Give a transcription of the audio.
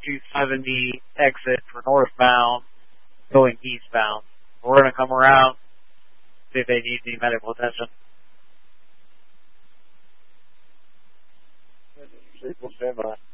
270 exit for northbound, going eastbound. We're going to come around, see if they need any medical attention. We'll stand by.